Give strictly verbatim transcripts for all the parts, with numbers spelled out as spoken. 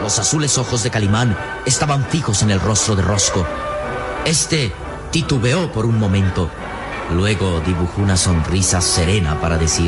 Los azules ojos de Calimán estaban fijos en el rostro de Rosco. Este titubeó por un momento. Luego dibujó una sonrisa serena para decir: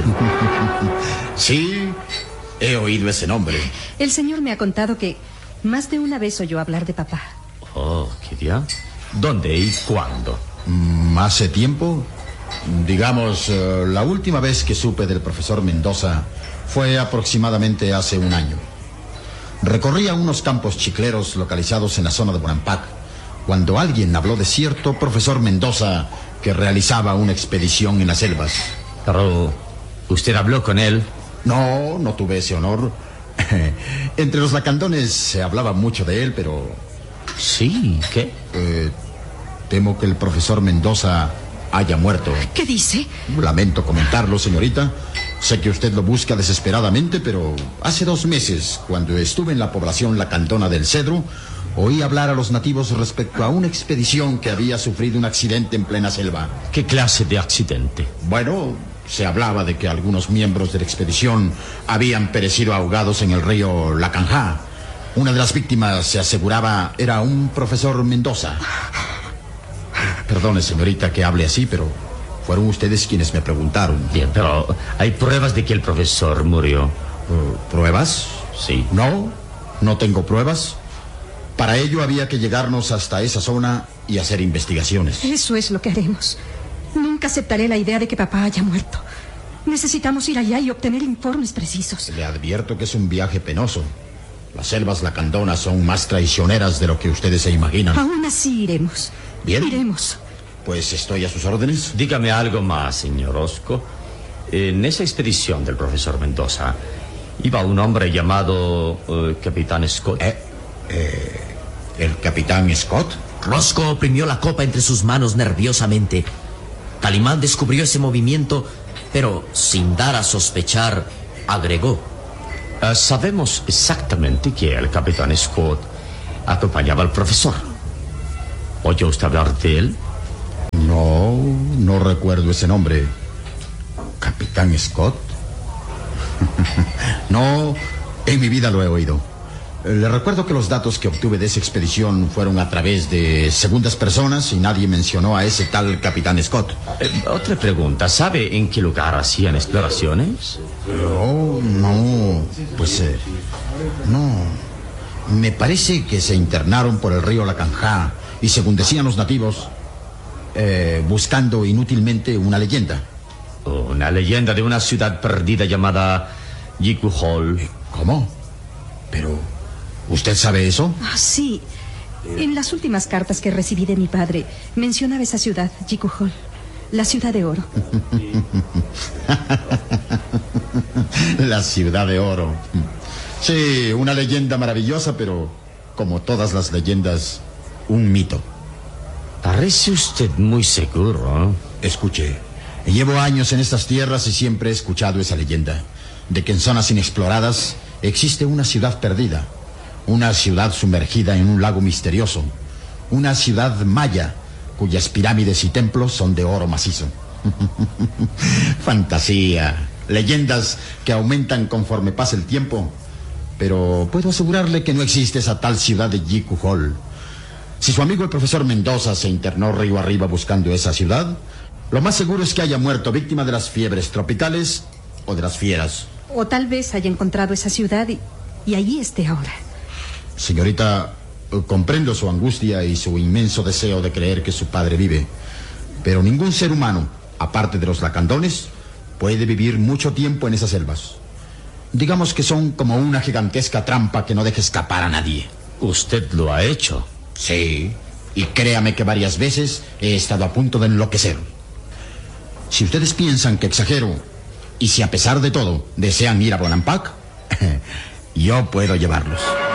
Sí, he oído ese nombre. El señor me ha contado que más de una vez oyó hablar de papá. Oh, ¿qué día? ¿Dónde y cuándo? Mm, ¿Hace tiempo? Digamos, uh, la última vez que supe del profesor Mendoza fue aproximadamente hace un año. Recorría unos campos chicleros localizados en la zona de Bonampak cuando alguien habló de cierto profesor Mendoza que realizaba una expedición en las selvas. Pero, ¿usted habló con él? No, no tuve ese honor. Entre los lacandones se hablaba mucho de él, pero... Sí, ¿qué? Eh, temo que el profesor Mendoza haya muerto. ¿Qué dice? Lamento comentarlo, señorita. Sé que usted lo busca desesperadamente, pero hace dos meses, cuando estuve en la población lacandona del Cedro, oí hablar a los nativos respecto a una expedición que había sufrido un accidente en plena selva. ¿Qué clase de accidente? Bueno, se hablaba de que algunos miembros de la expedición habían perecido ahogados en el río Lacanjá. Una de las víctimas, se aseguraba, era un profesor Mendoza. Perdone, señorita, que hable así, pero fueron ustedes quienes me preguntaron. Bien, pero ¿hay pruebas de que el profesor murió? Uh, ¿Pruebas? Sí. No, no tengo pruebas. Para ello había que llegarnos hasta esa zona y hacer investigaciones. Eso es lo que haremos. Nunca aceptaré la idea de que papá haya muerto. Necesitamos ir allá y obtener informes precisos. Le advierto que es un viaje penoso. Las selvas lacandonas son más traicioneras de lo que ustedes se imaginan. Aún así iremos. Bien. Iremos. Pues estoy a sus órdenes. Dígame algo más, señor Rosco. En esa expedición del profesor Mendoza iba un hombre llamado uh, Capitán Scott. ¿Eh? Eh, ¿El Capitán Scott? Rosco oprimió la copa entre sus manos nerviosamente. Calimán descubrió ese movimiento, pero sin dar a sospechar, agregó: Uh, sabemos exactamente que el Capitán Scott acompañaba al profesor. ¿Oyó usted hablar de él? No, no recuerdo ese nombre. ¿Capitán Scott? No, en mi vida lo he oído. Le recuerdo que los datos que obtuve de esa expedición fueron a través de segundas personas y nadie mencionó a ese tal Capitán Scott. Eh, otra pregunta, ¿sabe en qué lugar hacían exploraciones? No, no, pues eh, no. Me parece que se internaron por el río Lacanjá y, según decían los nativos, eh, buscando inútilmente una leyenda. Una leyenda de una ciudad perdida llamada Yikuhol. ¿Cómo? Pero... ¿usted sabe eso? Ah, sí. En las últimas cartas que recibí de mi padre, mencionaba esa ciudad, Yikuhol, la ciudad de oro. La ciudad de oro. Sí, una leyenda maravillosa, pero como todas las leyendas, un mito. Parece usted muy seguro, ¿eh? Escuche, llevo años en estas tierras y siempre he escuchado esa leyenda, de que en zonas inexploradas existe una ciudad perdida. Una ciudad sumergida en un lago misterioso. Una ciudad maya, cuyas pirámides y templos son de oro macizo. Fantasía. Leyendas que aumentan conforme pasa el tiempo. Pero puedo asegurarle que no existe esa tal ciudad de Yikuhol. Si su amigo el profesor Mendoza se internó río arriba buscando esa ciudad, lo más seguro es que haya muerto víctima de las fiebres tropicales o de las fieras. O tal vez haya encontrado esa ciudad y, y allí esté ahora. Señorita, comprendo su angustia y su inmenso deseo de creer que su padre vive. Pero ningún ser humano, aparte de los lacandones, puede vivir mucho tiempo en esas selvas. Digamos que son como una gigantesca trampa que no deja escapar a nadie. ¿Usted lo ha hecho? Sí, y créame que varias veces he estado a punto de enloquecer. Si ustedes piensan que exagero, y si a pesar de todo desean ir a Bonampak, yo puedo llevarlos.